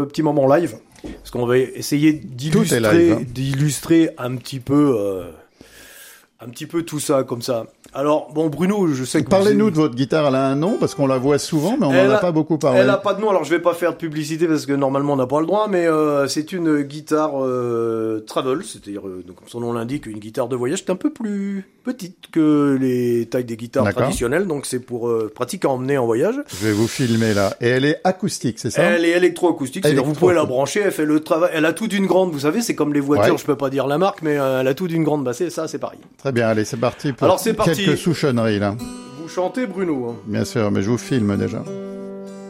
Petit moment live, parce qu'on va essayer d'illustrer un petit peu tout ça comme ça. Alors bon, Bruno, je sais que parlez-nous de votre guitare. Elle a un nom parce qu'on la voit souvent, mais on n'en a pas beaucoup parlé. Elle a pas de nom. Alors je vais pas faire de publicité parce que normalement on n'a pas le droit, mais c'est une guitare travel, c'est-à-dire comme son nom l'indique, une guitare de voyage. C'est un peu plus petite que les tailles des guitares traditionnelles, donc c'est pour pratique à emmener en voyage. Je vais vous filmer là. Et elle est acoustique, c'est ça? Elle est électroacoustique, c'est-à-dire vous pouvez la brancher, elle fait le travail. Elle a tout d'une grande, vous savez, c'est comme les voitures, je peux pas dire la marque, mais elle a tout d'une grande. Bah c'est pareil. Très bien, allez, c'est parti pour Alors c'est parti. Quelques souchonneries là. Vous chantez, Bruno. Bien sûr, mais je vous filme déjà.